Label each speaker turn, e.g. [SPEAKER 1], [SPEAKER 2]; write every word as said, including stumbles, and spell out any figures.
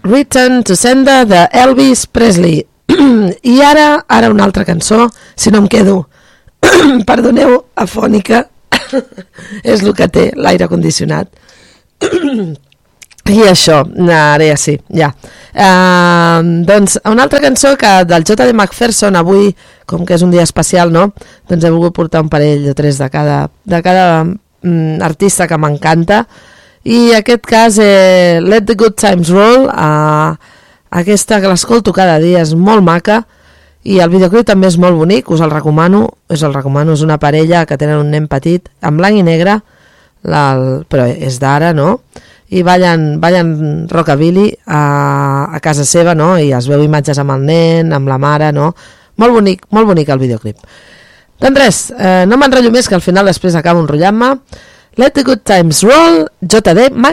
[SPEAKER 1] Return to Sender de Elvis Presley. I ara, ara una altra cançó, si no em quedo, perdoneu, afònica, és el que té l'aire condicionat. I això, ara ja sí, ja. Uh, doncs una altra cançó que del J D McPherson, avui, com que és un dia especial, no? Doncs he volgut portar un parell o tres de cada, de cada um, artista que m'encanta. I aquest cas, eh, Let the Good Times Roll, uh, aquesta que l'escolto cada dia, és molt maca, i el videoclip també és molt bonic, us el recomano, us el recomano, és una parella que tenen un nen petit, en blanc i negre, la, però és d'ara, no? I ballen, ballen rockabilly a, a casa seva, no? I es veu imatges amb el nen, amb la mare, no? Molt bonic, molt bonic el videoclip. Doncs res, eh, no m'enrotllo més, que al final després acabo enrotllant-me. Let the Good Times Roll, J D Mac